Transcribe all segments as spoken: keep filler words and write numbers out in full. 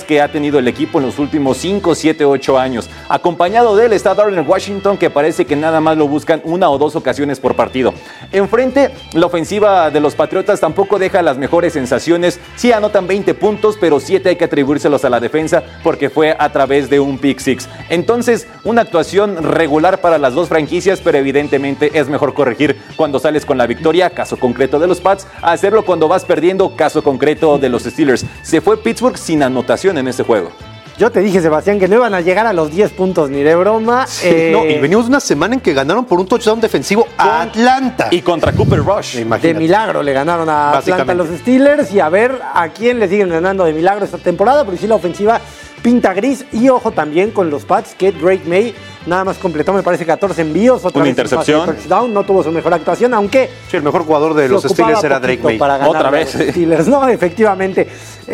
que ha tenido el equipo en los últimos cinco, siete, ocho años. Acompañado de él está Darnell Washington, que parece que nada más lo buscan una o dos ocasiones por partido. Enfrente, la ofensiva de los Patriotas tampoco deja las mejores sensaciones. Sí anotan veinte puntos, pero siete hay que atribuírselos a la defensa porque fue a través de un pick six. Entonces, una actuación regular para las dos franquicias, pero evidentemente es mejor corregir cuando sales con la victoria, caso concreto de los Pats, a hacerlo cuando vas perdiendo, caso concreto de los Steelers. Se fue Pittsburgh sin anotación en este juego. Yo te dije, Sebastián, que no iban a llegar a los diez puntos ni de broma. Sí, eh, no, y venimos de una semana en que ganaron por un touchdown defensivo a Atlanta. Y contra Cooper Rush. De milagro le ganaron a Atlanta los Steelers. Y a ver a quién le siguen ganando de milagro esta temporada, porque sí, la ofensiva pinta gris. Y ojo también con los Pats, que Drake May nada más completó, me parece, catorce envíos. Otra una vez intercepción. Touchdown, no tuvo su mejor actuación, aunque... Sí, el mejor jugador de los Steelers era Drake May. Otra vez. Steelers, no, efectivamente.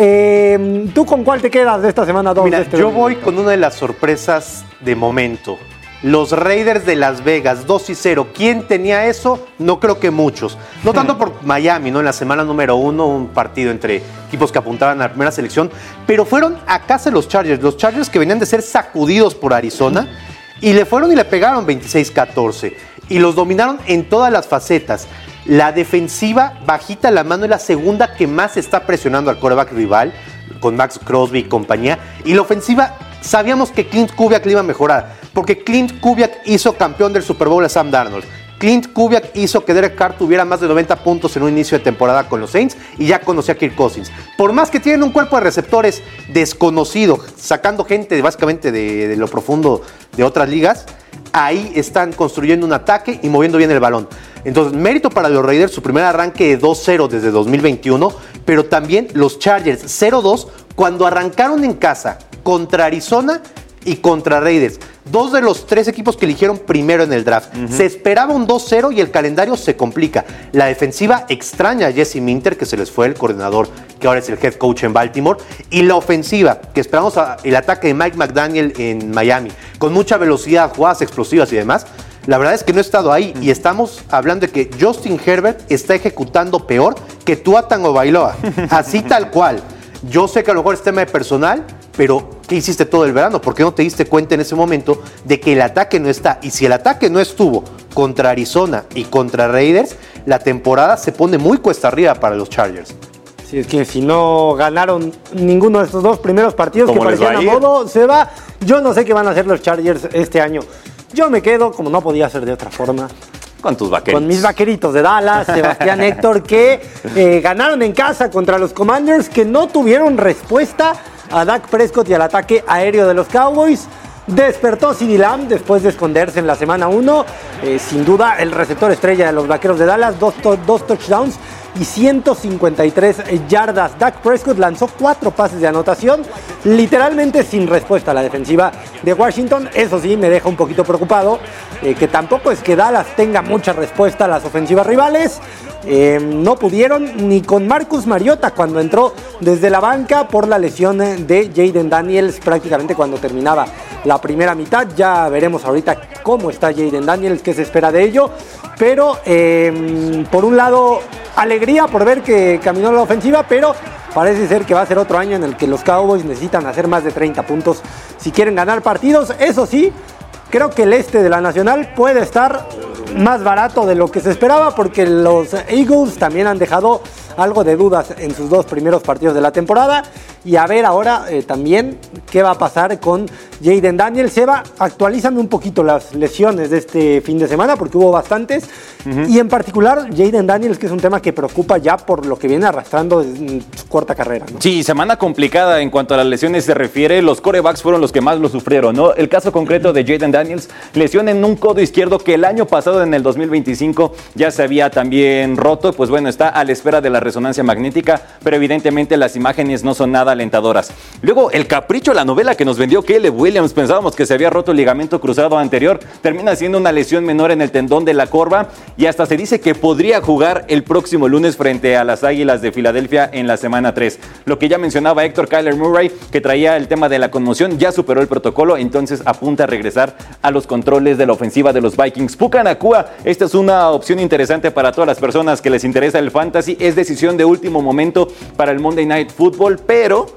Eh, ¿Tú con cuál te quedas de esta semana dos? Mira, de este yo domingo? voy con una de las sorpresas de momento. Los Raiders de Las Vegas, dos y cero. ¿Quién tenía eso? No creo que muchos. No tanto por Miami, ¿no? En la semana número uno, un partido entre equipos que apuntaban a la primera selección, pero fueron a casa de los Chargers. Los Chargers que venían de ser sacudidos por Arizona, y le fueron y le pegaron veintiséis catorce. Y los dominaron en todas las facetas. La defensiva, bajita la mano, es la segunda que más está presionando al quarterback rival, con Max Crosby y compañía. Y la ofensiva, sabíamos que Clint Kubiak le iba a mejorar, porque Clint Kubiak hizo campeón del Super Bowl a Sam Darnold. Clint Kubiak hizo que Derek Carr tuviera más de noventa puntos en un inicio de temporada con los Saints y ya conocía a Kirk Cousins. Por más que tienen un cuerpo de receptores desconocido, sacando gente básicamente de, de lo profundo de otras ligas, ahí están construyendo un ataque y moviendo bien el balón. Entonces, mérito para los Raiders, su primer arranque de dos cero desde dos mil veintiuno, pero también los Chargers cero dos cuando arrancaron en casa contra Arizona y contra Raiders. Dos de los tres equipos que eligieron primero en el draft. Uh-huh. Se esperaba un dos cero y el calendario se complica. La defensiva extraña a Jesse Minter, que se les fue el coordinador, que ahora es el head coach en Baltimore. Y la ofensiva, que esperamos a, el ataque de Mike McDaniel en Miami, con mucha velocidad, jugadas explosivas y demás. La verdad es que no he estado ahí y estamos hablando de que Justin Herbert está ejecutando peor que Tua Tagovailoa. Así tal cual. Yo sé que a lo mejor es tema de personal, pero ¿qué hiciste todo el verano? ¿Por qué no te diste cuenta en ese momento de que el ataque no está? Y si el ataque no estuvo contra Arizona y contra Raiders, la temporada se pone muy cuesta arriba para los Chargers. Sí, es que si no ganaron ninguno de estos dos primeros partidos que parecían a, a modo, se va. Yo no sé qué van a hacer los Chargers este año. Yo me quedo, como no podía ser de otra forma, con tus vaqueritos. Con mis vaqueritos de Dallas, Sebastián Héctor, que eh, ganaron en casa contra los Commanders, que no tuvieron respuesta a Dak Prescott y al ataque aéreo de los Cowboys. Despertó CeeDee Lamb después de esconderse en la semana uno. Eh, sin duda, el receptor estrella de los Vaqueros de Dallas, dos, to- dos touchdowns y ciento cincuenta y tres yardas. Dak Prescott lanzó cuatro pases de anotación, literalmente sin respuesta a la defensiva de Washington. Eso sí, me deja un poquito preocupado, eh, que tampoco es que Dallas tenga mucha respuesta a las ofensivas rivales. Eh, no pudieron ni con Marcus Mariota cuando entró desde la banca por la lesión de Jayden Daniels prácticamente cuando terminaba la primera mitad. Ya veremos ahorita cómo está Jayden Daniels, qué se espera de ello. Pero eh, por un lado, alegría por ver que caminó la ofensiva, pero parece ser que va a ser otro año en el que los Cowboys necesitan hacer más de treinta puntos si quieren ganar partidos. Eso sí, creo que el este de la Nacional puede estar más barato de lo que se esperaba, porque los Eagles también han dejado algo de dudas en sus dos primeros partidos de la temporada. Y a ver ahora eh, también qué va a pasar con Jayden Daniels. Seba, actualízame un poquito las lesiones de este fin de semana, porque hubo bastantes. Uh-huh. Y en particular Jayden Daniels, que es un tema que preocupa ya por lo que viene arrastrando en su corta carrera, ¿no? Sí, semana complicada en cuanto a las lesiones se refiere. Los quarterbacks fueron los que más lo sufrieron, ¿no? El caso concreto de Jayden Daniels, lesión en un codo izquierdo que el año pasado, en el dos mil veinticinco, ya se había también roto. Pues bueno, está a la espera de la resonancia magnética, pero evidentemente las imágenes no son nada alentadoras. Luego, el capricho, la novela que nos vendió Caleb Williams, pensábamos que se había roto el ligamento cruzado anterior, termina siendo una lesión menor en el tendón de la corva y hasta se dice que podría jugar el próximo lunes frente a las Águilas de Filadelfia en la semana tres. Lo que ya mencionaba Héctor, Kyler Murray, que traía el tema de la conmoción, ya superó el protocolo, entonces apunta a regresar a los controles de la ofensiva de los Vikings. Puka Nacua, esta es una opción interesante para todas las personas que les interesa el fantasy, es decisión de último momento para el Monday Night Football, pero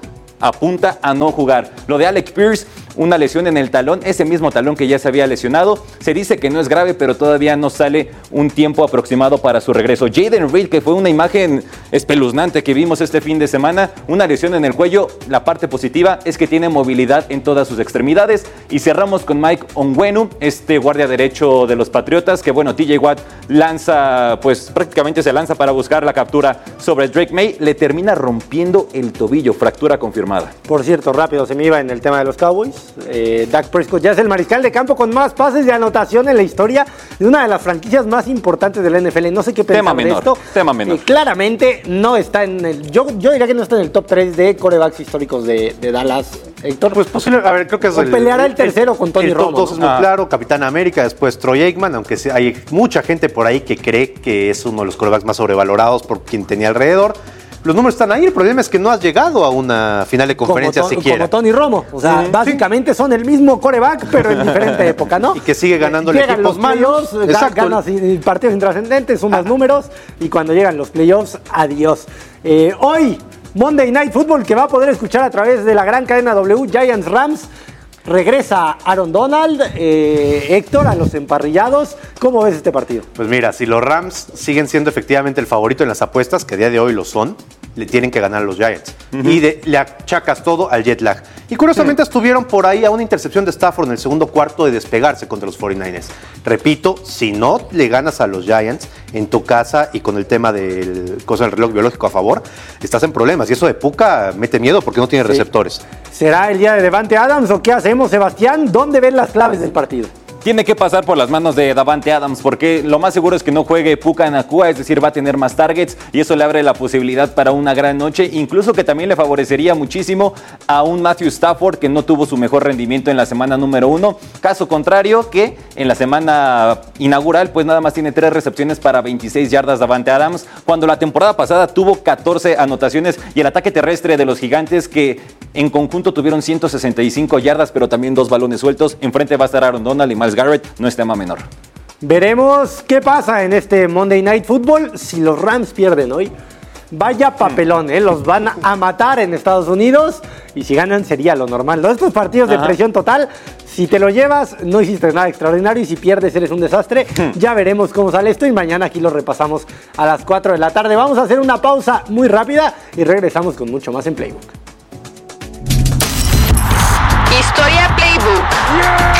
apunta a no jugar. Lo de Alec Pierce, una lesión en el talón, ese mismo talón que ya se había lesionado. Se dice que no es grave, pero todavía no sale un tiempo aproximado para su regreso. Jayden Reed, que fue una imagen espeluznante que vimos este fin de semana, una lesión en el cuello. La parte positiva es que tiene movilidad en todas sus extremidades. Y cerramos con Mike Onwenu, este guardia derecho de los Patriotas, que bueno, T J Watt lanza, pues prácticamente se lanza para buscar la captura sobre Drake May, le termina rompiendo el tobillo, fractura confirmada. Por cierto, rápido se me iba en el tema de los Cowboys. Eh, Dak Prescott ya es el mariscal de campo con más pases de anotación en la historia de una de las franquicias más importantes de la N F L. No sé qué pensar de esto. Tema menor. Eh, claramente no está en el. Yo, yo diría que no está en el top tres de quarterbacks históricos de, de Dallas. Héctor, pues posible, a ver, creo que es el, peleará el tercero el, con Tony el Romo. El top dos ¿no? es muy ah. claro, Capitán América, después Troy Aikman, aunque hay mucha gente por ahí que cree que es uno de los quarterbacks más sobrevalorados por quien tenía alrededor. Los números están ahí, el problema es que no has llegado a una final de conferencia como, siquiera. Como Tony Romo, o sea, sí, básicamente sí. son el mismo quarterback, pero en diferente época, ¿no? Y que sigue ganando llegan equipos los malos. Playoffs, Exacto. ganas partidos intrascendentes, sumas ah. números, y cuando llegan los playoffs, adiós. Eh, hoy, Monday Night Football, que va a poder escuchar a través de la gran cadena W, Giants Rams. Regresa Aaron Donald, eh, Héctor, a los emparrillados. ¿Cómo ves este partido? Pues mira, si los Rams siguen siendo efectivamente el favorito en las apuestas, que a día de hoy lo son, le tienen que ganar a los Giants. Uh-huh. Y de, le achacas todo al jet lag. Y curiosamente sí. estuvieron por ahí a una intercepción de Stafford en el segundo cuarto de despegarse contra los cuarenta y nueve ers. Repito, si no le ganas a los Giants en tu casa y con el tema del cosa del reloj biológico a favor, estás en problemas. Y eso de Puka mete miedo porque no tiene sí. receptores. ¿Será el día de Davante Adams o qué hacemos, Sebastián? ¿Dónde ven las claves del partido? Tiene que pasar por las manos de Davante Adams porque lo más seguro es que no juegue Puka Nacua, es decir, va a tener más targets y eso le abre la posibilidad para una gran noche, incluso que también le favorecería muchísimo a un Matthew Stafford que no tuvo su mejor rendimiento en la semana número uno. Caso contrario que en la semana inaugural pues nada más tiene tres recepciones para veintiséis yardas Davante Adams, cuando la temporada pasada tuvo catorce anotaciones y el ataque terrestre de los Gigantes que en conjunto tuvieron ciento sesenta y cinco yardas pero también dos balones sueltos. Enfrente va a estar Aaron Donald y Miles Garrett, no es tema menor. Veremos qué pasa en este Monday Night Football si los Rams pierden hoy. Vaya papelón, ¿eh? Los van a matar en Estados Unidos y si ganan sería lo normal. Estos partidos Ajá. de presión total, si te lo llevas no hiciste nada extraordinario y si pierdes eres un desastre. Hmm. Ya veremos cómo sale esto y mañana aquí lo repasamos a las cuatro de la tarde. Vamos a hacer una pausa muy rápida y regresamos con mucho más en Playbook. Historia Playbook. Yeah,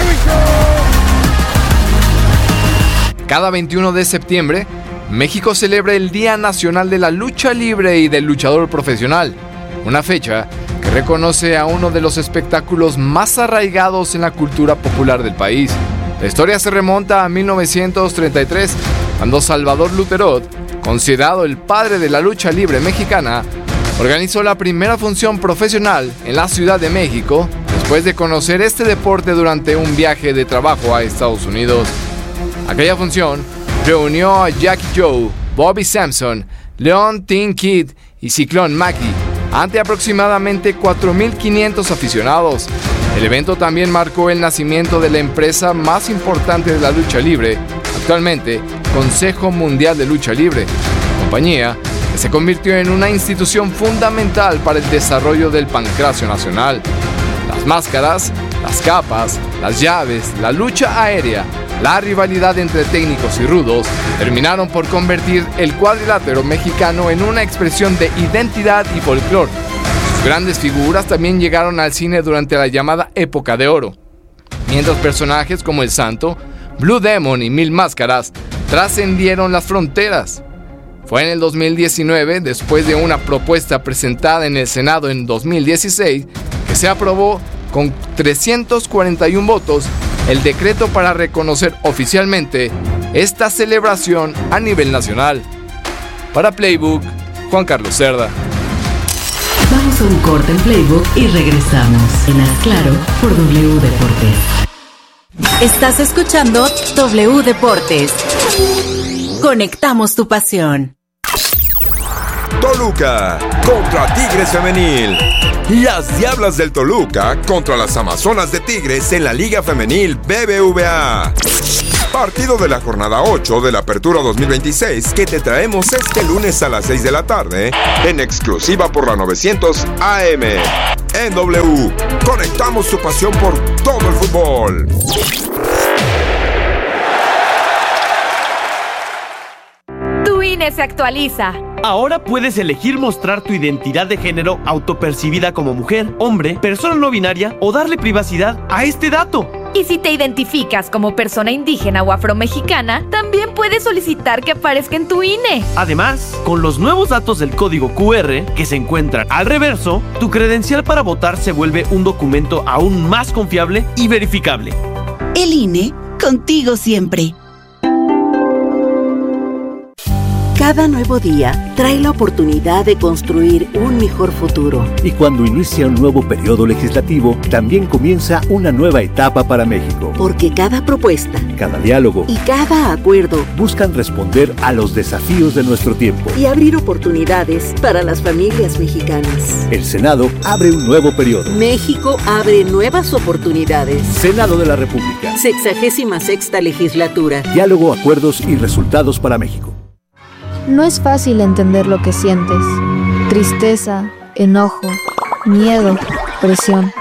Cada veintiuno de septiembre, México celebra el Día Nacional de la Lucha Libre y del Luchador Profesional, una fecha que reconoce a uno de los espectáculos más arraigados en la cultura popular del país. La historia se remonta a mil novecientos treinta y tres, cuando Salvador Luterot, considerado el padre de la lucha libre mexicana, organizó la primera función profesional en la Ciudad de México, después de conocer este deporte durante un viaje de trabajo a Estados Unidos. Aquella función reunió a Jackie Joe, Bobby Sampson, Leon Teen Kid y Ciclón Mackie ante aproximadamente cuatro mil quinientos aficionados. El evento también marcó el nacimiento de la empresa más importante de la lucha libre, actualmente Consejo Mundial de Lucha Libre, compañía que se convirtió en una institución fundamental para el desarrollo del pancracio nacional. Las máscaras, las capas, las llaves, la lucha aérea, la rivalidad entre técnicos y rudos terminaron por convertir el cuadrilátero mexicano en una expresión de identidad y folclore. Sus grandes figuras también llegaron al cine durante la llamada Época de Oro, mientras personajes como El Santo, Blue Demon y Mil Máscaras trascendieron las fronteras. Fue en el dos mil diecinueve, después de una propuesta presentada en el Senado en dos mil dieciséis, que se aprobó con trescientos cuarenta y uno votos el decreto para reconocer oficialmente esta celebración a nivel nacional. Para Playbook, Juan Carlos Cerda. Vamos a un corte en Playbook y regresamos en Haz Claro por W Deportes. Estás escuchando W Deportes. Conectamos tu pasión. Toluca contra Tigres Femenil. Las Diablas del Toluca contra las Amazonas de Tigres en la Liga Femenil B B V A. partido de la jornada ocho de la Apertura dos mil veintiséis que te traemos este lunes a las seis de la tarde en exclusiva por la novecientos A M. En W, conectamos tu pasión por todo el fútbol. Tu I N E se actualiza. Ahora puedes elegir mostrar tu identidad de género autopercibida como mujer, hombre, persona no binaria o darle privacidad a este dato. Y si te identificas como persona indígena o afromexicana, también puedes solicitar que aparezca en tu I N E. Además, con los nuevos datos del código Q R que se encuentran al reverso, tu credencial para votar se vuelve un documento aún más confiable y verificable. El I N E, contigo siempre. Cada nuevo día trae la oportunidad de construir un mejor futuro. Y cuando inicia un nuevo periodo legislativo, también comienza una nueva etapa para México. Porque cada propuesta, cada diálogo y cada acuerdo buscan responder a los desafíos de nuestro tiempo y abrir oportunidades para las familias mexicanas. El Senado abre un nuevo periodo. México abre nuevas oportunidades. Senado de la República. Sexagésima sexta legislatura. Diálogo, acuerdos y resultados para México. No es fácil entender lo que sientes. Tristeza, enojo, miedo, presión.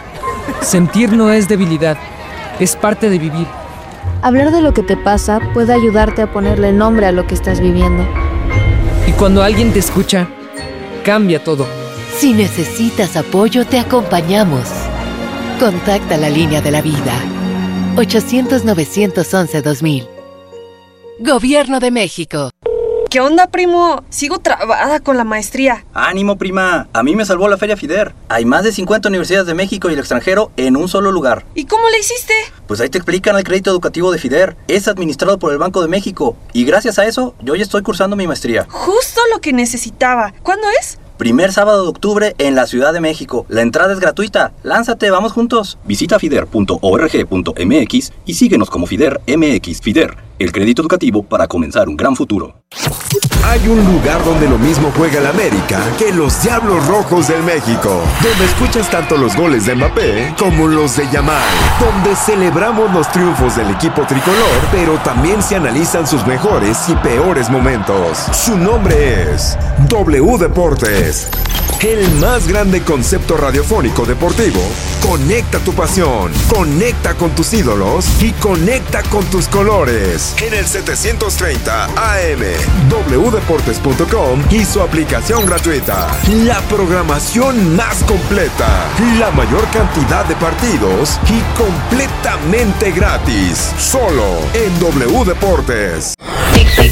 Sentir no es debilidad, es parte de vivir. Hablar de lo que te pasa puede ayudarte a ponerle nombre a lo que estás viviendo. Y cuando alguien te escucha, cambia todo. Si necesitas apoyo, te acompañamos. Contacta la línea de la vida. ochocientos, novecientos once, dos mil. Gobierno de México. ¿Qué onda, primo? Sigo trabada con la maestría. ¡Ánimo, prima! A mí me salvó la Feria FIDER. Hay más de cincuenta universidades de México y el extranjero en un solo lugar. ¿Y cómo le hiciste? Pues ahí te explican el crédito educativo de FIDER. Es administrado por el Banco de México. Y gracias a eso, yo ya estoy cursando mi maestría. Justo lo que necesitaba. ¿Cuándo es? Primer sábado de octubre en la Ciudad de México. La entrada es gratuita. Lánzate, vamos juntos. Visita fider punto org punto m x y síguenos como FIDER M X. FIDER, el crédito educativo para comenzar un gran futuro. Hay un lugar donde lo mismo juega el América que los Diablos Rojos del México, donde escuchas tanto los goles de Mbappé como los de Yamal, donde celebramos los triunfos del equipo tricolor, pero también se analizan sus mejores y peores momentos. Su nombre es W Deportes, el más grande concepto radiofónico deportivo. Conecta tu pasión, conecta con tus ídolos y conecta con tus colores. En el setecientos treinta A M, w deportes punto com y su aplicación gratuita. La programación más completa, la mayor cantidad de partidos y completamente gratis. Solo en W Deportes.